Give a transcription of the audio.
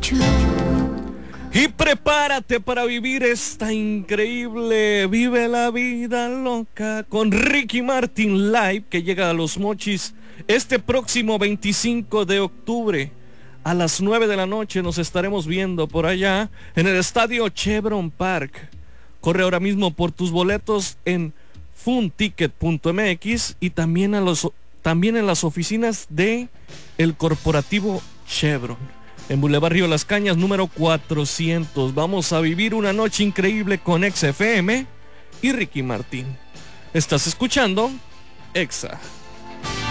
Y prepárate para vivir esta increíble Vive la Vida Loca con Ricky Martin Live, que llega a Los Mochis este próximo 25 de octubre. A las 9 de la noche nos estaremos viendo por allá en el estadio Chevron Park. Corre ahora mismo por tus boletos en funticket.mx y también en las oficinas de el corporativo Chevron en Boulevard Río Las Cañas número 400. Vamos a vivir una noche increíble con XFM y Ricky Martin. Estás escuchando Exa.